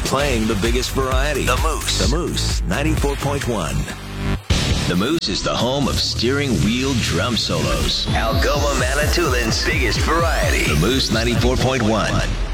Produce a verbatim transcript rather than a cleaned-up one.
playing the biggest variety. The Moose. The Moose, ninety-four point one. The Moose is the home of steering wheel drum solos. Algoma Manitoulin's biggest variety. The Moose, ninety-four point one.